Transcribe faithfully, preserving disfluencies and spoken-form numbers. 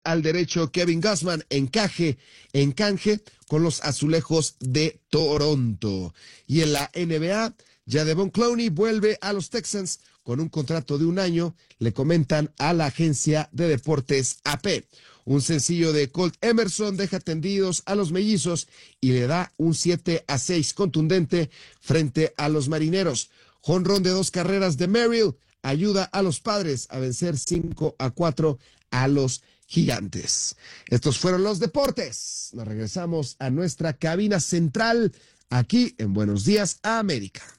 al derecho Kevin Gausman encaje, en canje con los Azulejos de Toronto. Y en la N B A, Jadeveon Clowney vuelve a los Texans con un contrato de un año, le comentan a la agencia de deportes A P. Un sencillo de Colt Emerson deja tendidos a los mellizos y le da un siete a seis contundente frente a los marineros. Jonrón de dos carreras de Merrill ayuda a los Padres a vencer cinco a cuatro a los Gigantes. Estos fueron los deportes. Nos regresamos a nuestra cabina central aquí en Buenos Días, América.